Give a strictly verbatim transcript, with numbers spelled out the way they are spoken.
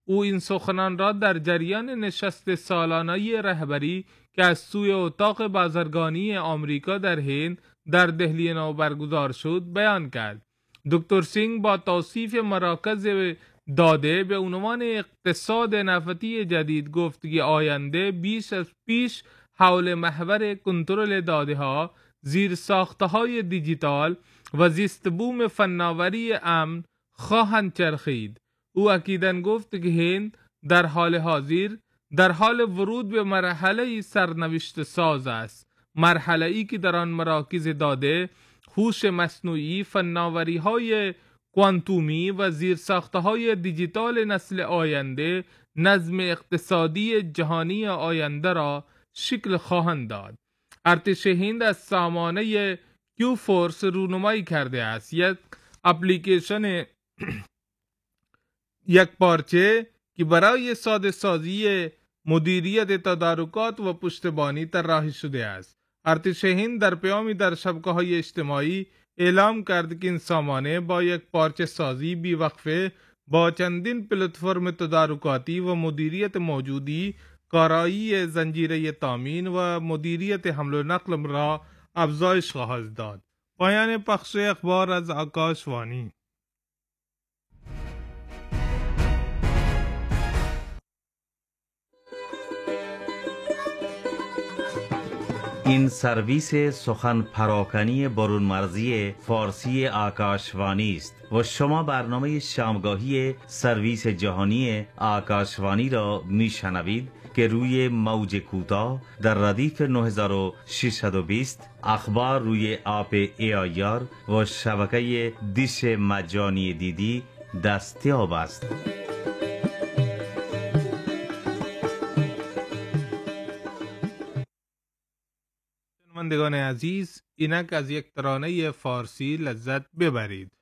او این سخنان را در جریان نشست سالانه رهبری که از سوی اتاق بازرگانی آمریکا در هند در دهلی نو برگزار شد بیان کرد. دکتر سینگ با توصیف مراکز داده به عنوان اقتصاد نفتی جدید گفت که آینده بیش از پیش حول محور کنترل داده ها، زیر ساخته های دیجیتال و زیست بوم فناوری امن خواهند چرخید. او اکیداً گفت که هند در حال حاضر در حال ورود به مرحله سرنوشت ساز است، مرحله ای که در آن مراکز داده، هوش مصنوعی، فناوری های کوانتومی و زیرساخته های دیجیتال نسل آینده نظم اقتصادی جهانی آینده را شکل خواهند داد. ارتش هند از سامانه کیو فورس رونمایی کرده است، یک اپلیکیشن یک پارچه که برای ساده سازی مدیریت تدارکات و پشتیبانی طراحی شده است. ارتش هند در پیامی در شبکه‌های اجتماعی اعلام کرد که این سامانه با یک پارچه سازی بی‌وقفه با چندین پلتفرم تدارکاتی و مدیریت موجودی، کارایی زنجیره تامین و مدیریت حمل و نقل را افزایش خواهد داد. پایان پخش اخبار از آکاشوانی. این سرویس سخن پراکنی برون مرزی فارسی آکاشوانی است و شما برنامه شامگاهی سرویس جهانی آکاشوانی را میشنوید که روی موج کوتاه در ردیف نه هزار و ششصد و بیست، اخبار روی آپ ای آی آر و شبکه دیش مجانی دیدی دستیاب است. شنوندگان عزیز، اینک از یک ترانه فارسی لذت ببرید.